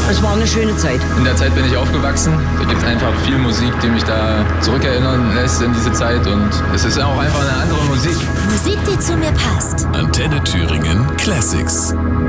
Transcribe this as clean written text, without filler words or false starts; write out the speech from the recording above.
Es war eine schöne Zeit. In der Zeit bin ich aufgewachsen. Da gibt es einfach viel Musik, die mich da zurückerinnern lässt in diese Zeit. Und es ist auch einfach eine andere Musik. Musik, die zu mir passt. Antenne Thüringen Classics.